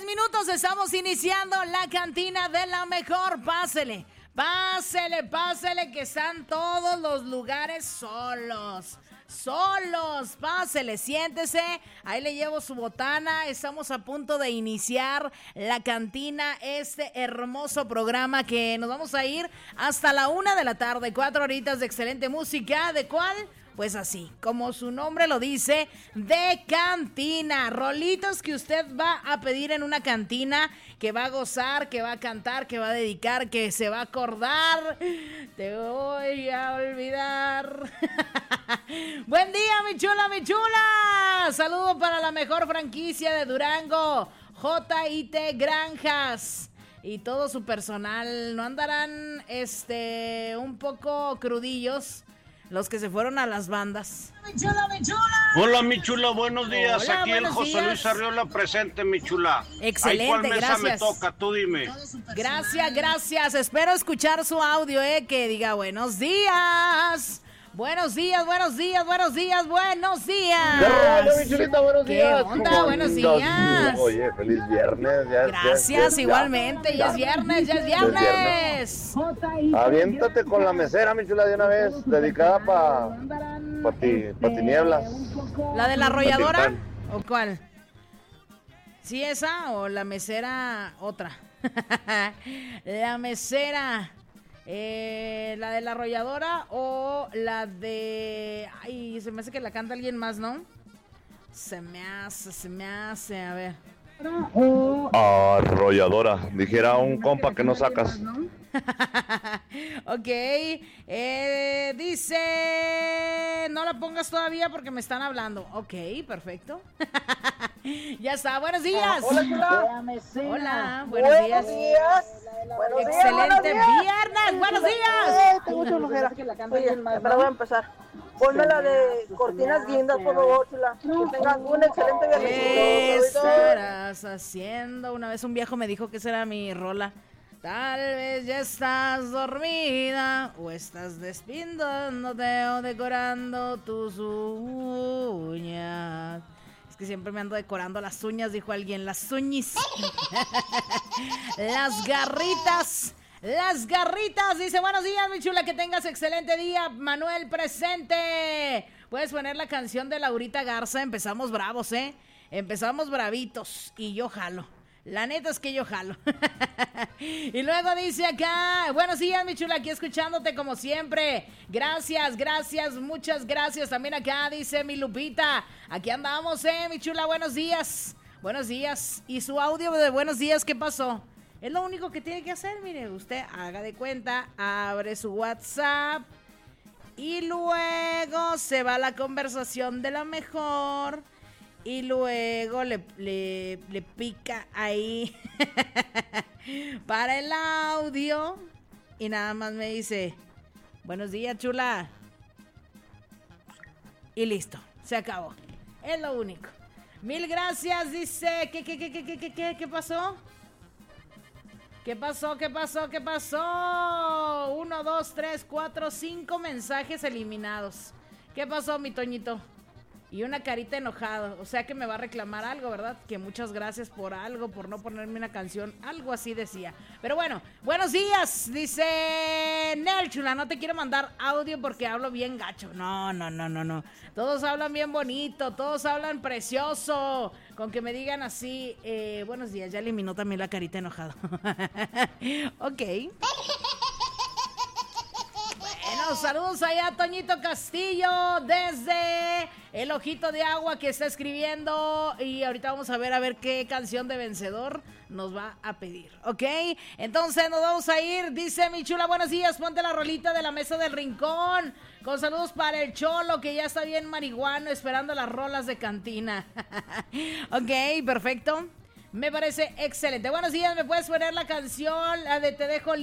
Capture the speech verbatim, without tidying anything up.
minutos estamos iniciando la cantina de la mejor. Pásele, pásele, pásele que están todos los lugares solos. Solos, pásele, siéntese, ahí le llevo su botana, estamos a punto de iniciar la cantina, este hermoso programa que nos vamos a ir hasta la una de la tarde, cuatro horitas de excelente música, ¿de cuál? Pues así, como su nombre lo dice, de cantina, rolitos que usted va a pedir en una cantina, que va a gozar, que va a cantar, que va a dedicar, que se va a acordar, te voy a olvidar. Buen día, mi chula, mi chula. Saludo para la mejor franquicia de Durango, J I T Granjas. Y todo su personal, ¿no andarán este un poco crudillos los que se fueron a las bandas? Mi chula, mi chula. Hola, mi chula, buenos días. Hola, aquí el José días. Luis Arriola presente, mi chula. Excelente, ¿Ahí cuál mesa gracias. me toca? Tú dime. Gracias, gracias. Espero escuchar su audio, eh, que diga buenos días. Buenos días, buenos días, buenos días, buenos días. ¿Qué rollo, mi chulita? Buenos ¿Qué días. onda? ¿Cómo Buenos andas? días. Oye, feliz viernes. Ya, Gracias, ya, ya, igualmente. Ya es viernes, ya es viernes. Aviéntate con la mesera, mi chula, de una vez. Dedicada para pa ti, pa tinieblas. ¿La de la arrolladora? Patintán. ¿O cuál? ¿Sí esa o la mesera otra? La mesera. Eh, ¿La de la arrolladora o la de... Ay, se me hace que la canta alguien más, ¿no? Se me hace, se me hace, a ver. Arrolladora. Dijera un compa que no sacas. Ok, eh, dice, no la pongas todavía porque me están hablando. Ok, perfecto. Ya está, buenos días. Hola, chula. Hola, buenos Buenos días. días. Buenos días, Excelente buenos días. viernes, buenos días. Eh, tengo mucha flojera. Oye, espera, voy a empezar. Ponme la de cortinas guindas, por favor, chula. Que tengas un excelente ¿Qué viernes. estarás haciendo? Una vez un viejo me dijo que esa era mi rola. Tal vez ya estás dormida o estás despintándote o decorando tus uñas. Es que siempre me ando decorando las uñas, dijo alguien. Las uñis. Las garritas. Las garritas. Dice, buenos días, mi chula, que tengas excelente día. Manuel presente. Puedes poner la canción de Laurita Garza. Empezamos bravos, ¿eh? Empezamos bravitos. Y yo jalo. La neta es que yo jalo. Y luego dice acá, buenos días, mi chula, aquí escuchándote como siempre. Gracias, gracias, muchas gracias. También acá dice mi Lupita, aquí andamos, eh, mi chula, buenos días. Buenos días. ¿Y su audio de buenos días qué pasó? Es lo único que tiene que hacer, mire, usted haga de cuenta, abre su WhatsApp y luego se va a la conversación de la mejor. Y luego le, le, le pica ahí para el audio. Y nada más me dice, buenos días, chula. Y listo, se acabó. Es lo único. Mil gracias, dice. ¿Qué, qué, qué, qué, qué, qué, qué, qué pasó? ¿Qué pasó? ¿Qué pasó? ¿Qué pasó? Uno, dos, tres, cuatro, cinco mensajes eliminados. ¿Qué pasó, mi Toñito? Y una carita enojada, o sea que me va a reclamar algo, ¿verdad? Que muchas gracias por algo, por no ponerme una canción, algo así decía. Pero bueno, buenos días, dice Nel, chula, no te quiero mandar audio porque hablo bien gacho. No, no, no, no, no. Todos hablan bien bonito, todos hablan precioso. Con que me digan así, eh, buenos días, ya eliminó también la carita enojada. Ok. Bueno, saludos allá a Toñito Castillo desde el Ojito de Agua que está escribiendo y ahorita vamos a ver a ver qué canción de vencedor nos va a pedir, ¿ok? Entonces nos vamos a ir, dice mi chula, buenos días, ponte la rolita de la mesa del rincón, con saludos para el Cholo que ya está bien marihuano esperando las rolas de cantina. Ok, perfecto, me parece excelente. Buenos días, ¿me puedes poner la canción, la de Te Dejo